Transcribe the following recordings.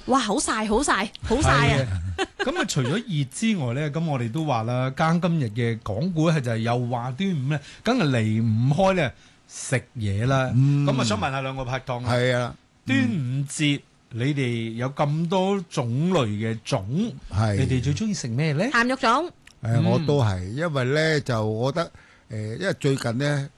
哇，好曬好曬好曬啊！ 咁啊，除咗熱之外咧，咁我哋都話啦，今日嘅講古係就係又話端午咧，梗係離唔開咧食嘢啦。咁啊，想問下兩個拍檔啊， 係啊， 端午節你哋有咁多種類嘅粽，你哋最中意食咩咧？ 鹹肉粽。 我都係，因為咧就我覺得因為最近咧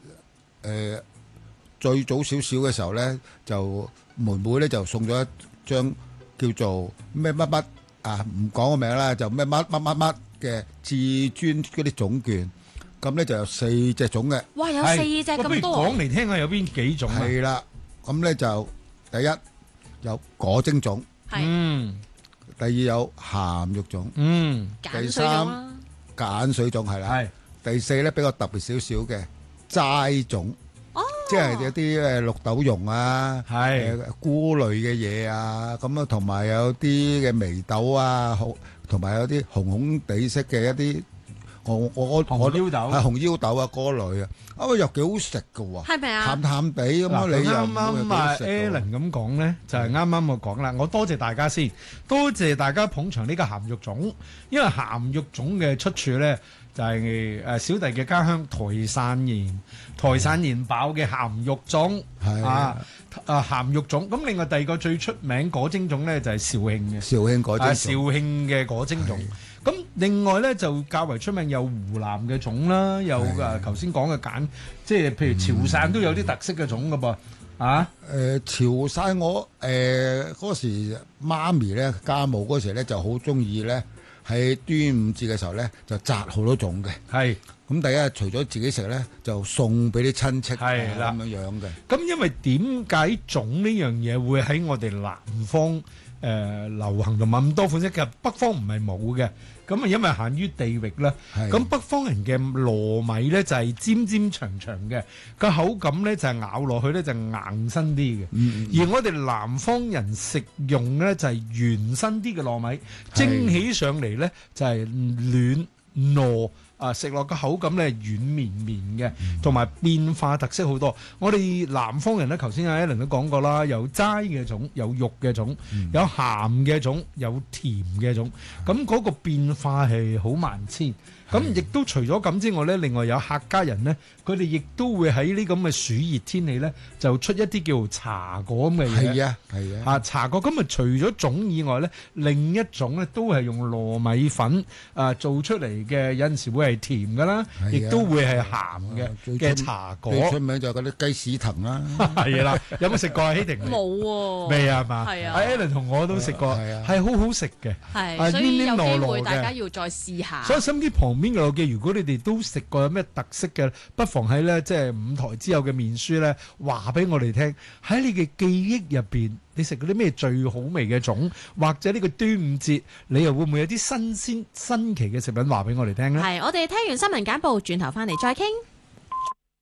最早少少嘅時候咧，就妹妹咧就送咗一張叫做咩乜乜啊，唔講個名啦，就咩乜乜乜乜嘅至尊嗰啲粽券，咁咧就有4隻粽嘅。 哇，有4隻咁多。 不如講嚟聽下有邊幾種啊？ 係啦，咁咧就第一有果蒸粽，第二有鹹肉粽，第三鹼水粽係啦，第四咧比較特別少少嘅齋粽。即係一啲綠豆蓉啊，菇類嘅嘢啊，咁啊同埋有啲嘅眉豆啊，同埋有啲紅地色嘅一啲紅腰豆， 紅腰豆啊嗰類啊，又幾好食噶喎， 係咪啊？ 淡淡地咁啊，你又啱啱啊 Alan 咁講咧，就係啱啱我講啦。我多謝大家先，多謝大家捧場呢個鹹肉粽，因為鹹肉粽嘅出處咧。就係小弟嘅家鄉台山鹽爆嘅鹹肉粽鹹肉粽。咁另外第二個最出名果蒸粽咧就係肇慶果蒸粽，肇慶嘅果蒸粽。咁另外咧就較為出名有湖南嘅粽啦，有頭先講嘅鹼，即係譬如潮汕都有啲特色嘅粽噶噃。 潮汕我嗰時媽咪咧家務嗰時咧就好中意咧。喺端午節嘅時候咧，就摘好多粽嘅。咁第一除咗自己食咧，就送俾啲親戚咁樣嘅。 咁因為點解粽呢樣嘢會喺我哋南方流行同埋咁多款式？其實北方唔係冇嘅。咁啊，因為限於地域啦。咁北方人嘅糯米咧就係尖尖長長嘅，個口感咧就係咬落去咧就硬身啲嘅。而我哋南方人食用咧就係圓身啲嘅糯米，蒸起上嚟咧就係軟糯。食落個口感咧軟綿綿嘅，同埋變化特色好多。我哋南方人咧，頭先阿 Alan 都講過啦，有齋嘅粽，有肉嘅粽，有鹹嘅粽，有甜嘅粽。咁嗰個變化係好萬千。咁亦都除咗咁之外咧，另外有客家人咧，佢哋亦都會喺呢咁嘅暑熱天氣咧，就出一啲叫茶果咁嘅嘢。 係啊。 茶果咁啊，除咗粽以外咧，另一種咧都係用糯米粉做出嚟嘅，有陣時會係甜㗎啦，亦都會係鹹嘅茶果。 最出名就係嗰啲雞屎藤啦。 係啦，有冇食過啊？希婷冇喎。 未啊嘛？ 係啊。 阿 Alan 同我都食過，係好好食嘅。 係，所以有機會大家要再試下。 所以心機旁邊嘅老記，如果你哋都食過有咩特色嘅，不妨喺咧即係五台之友嘅面書咧話俾我哋聽。喺你嘅記憶入邊，你食嗰啲咩最好味嘅粽，或者呢個端午節，你又會唔會有啲新鮮新奇嘅食品話俾我哋聽咧？ 係，我哋聽完新聞簡報，轉頭翻嚟再傾。